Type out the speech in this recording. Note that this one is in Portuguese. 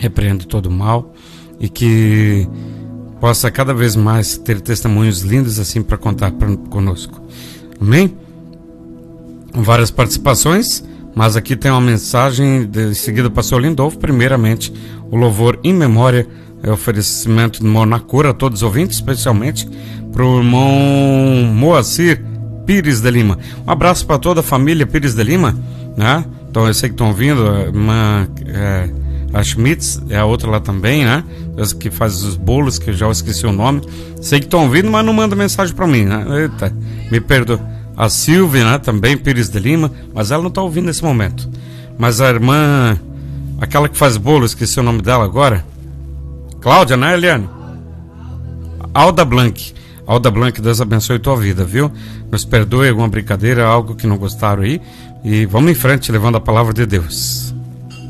repreende todo o mal e que possa cada vez mais ter testemunhos lindos assim para contar conosco. Amém? Várias participações, mas aqui tem uma mensagem de seguida do pastor Lindolfo. Primeiramente, o louvor em memória é oferecimento do irmão Nacura a todos os ouvintes, especialmente para o irmão Moacir Pires de Lima. Um abraço para toda a família Pires de Lima, né? Então eu sei que estão ouvindo, a Schmitz é a outra lá também, né? Essa que faz os bolos, que eu já esqueci o nome. Sei que estão ouvindo, mas não manda mensagem para mim, né? Eita, me perdoa. A Silvia, né? Também Pires de Lima, mas ela não está ouvindo nesse momento. Mas a irmã, aquela que faz bolo, esqueci o nome dela agora. Cláudia, né, Eliane? Alda Blanc. Alda Blanc, Deus abençoe tua vida, viu? Nos perdoe alguma brincadeira, algo que não gostaram aí. E vamos em frente, levando a palavra de Deus.